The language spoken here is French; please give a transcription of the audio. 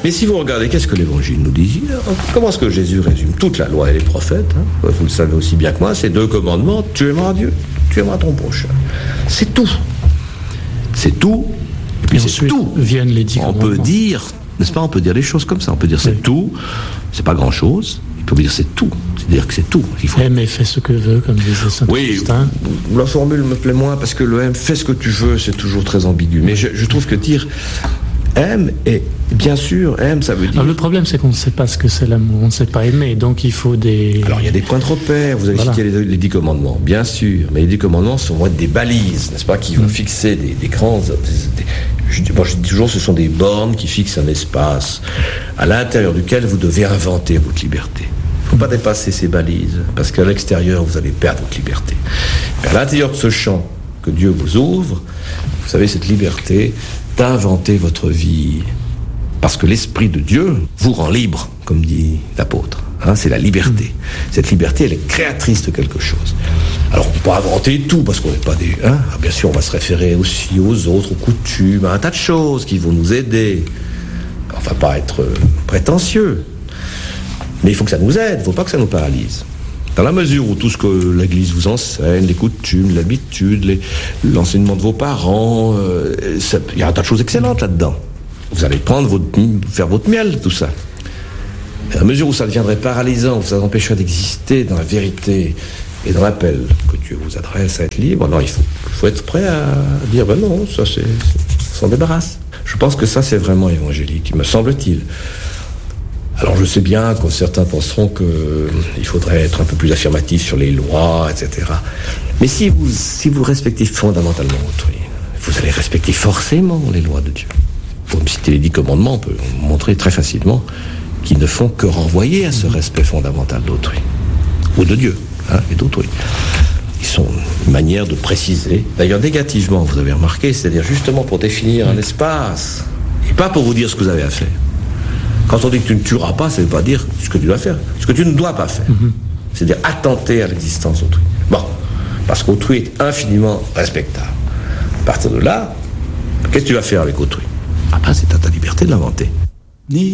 Mais si vous regardez, qu'est-ce que l'Évangile nous dit? Comment est-ce que Jésus résume toute la loi et les prophètes, vous le savez aussi bien que moi, c'est 2 commandements, tu aimeras Dieu, tu aimeras ton prochain. C'est tout. C'est tout. Et puis c'est tout. Viennent les 10 on commandements. peut dire, n'est-ce pas, on peut dire des choses comme ça. On peut dire c'est tout, c'est pas grand-chose. Il peut dire c'est tout. C'est-à-dire que c'est tout. Il faut... Aime et fais ce que veut, comme disait Saint Augustin. La formule me plaît moins parce que le aime, fais ce que tu veux, c'est toujours très ambigu. Mais je trouve que dire aime, et bien sûr, aime, ça veut dire... Alors, le problème, c'est qu'on ne sait pas ce que c'est l'amour, on ne sait pas aimer, donc il faut des... Alors, il y a des points de repère, vous avez cité les 10 commandements, bien sûr, mais les 10 commandements sont des balises, n'est-ce pas, qui vont fixer des grands... je dis toujours, ce sont des bornes qui fixent un espace à l'intérieur duquel vous devez inventer votre liberté. Il ne faut pas dépasser ces balises, parce qu'à l'extérieur, vous allez perdre votre liberté. Mais à l'intérieur de ce champ que Dieu vous ouvre, vous savez, cette liberté d'inventer votre vie. Parce que l'Esprit de Dieu vous rend libre, comme dit l'apôtre. C'est la liberté. Cette liberté, elle est créatrice de quelque chose. Alors, on ne peut pas inventer tout, parce qu'on n'est pas des... bien sûr, on va se référer aussi aux autres, aux coutumes, à un tas de choses qui vont nous aider. On ne va pas être prétentieux. Mais il faut que ça nous aide, il ne faut pas que ça nous paralyse. Dans la mesure où tout ce que l'Église vous enseigne, les coutumes, l'habitude, l'enseignement de vos parents, il y a un tas de choses excellentes là-dedans. Vous allez faire votre miel, tout ça. Mais à la mesure où ça deviendrait paralysant, où ça empêcherait d'exister dans la vérité et dans l'appel que Dieu vous adresse à être libre, alors il faut être prêt à dire, non, ça s'en débarrasse. Je pense que ça, c'est vraiment évangélique, me semble-t-il. Alors je sais bien que certains penseront qu'il faudrait être un peu plus affirmatif sur les lois, etc. Mais si vous respectez fondamentalement autrui, vous allez respecter forcément les lois de Dieu. Pour me citer les 10 commandements, on peut montrer très facilement qu'ils ne font que renvoyer à ce respect fondamental d'autrui, ou de Dieu, et d'autrui. Ils sont une manière de préciser, d'ailleurs négativement, vous avez remarqué, c'est-à-dire justement pour définir un espace, et pas pour vous dire ce que vous avez à faire. Quand on dit que tu ne tueras pas, ça ne veut pas dire ce que tu dois faire, ce que tu ne dois pas faire. C'est-à-dire attenter à l'existence d'autrui. Bon, parce qu'autrui est infiniment respectable. À partir de là, qu'est-ce que tu vas faire avec autrui? C'est à ta liberté de l'inventer.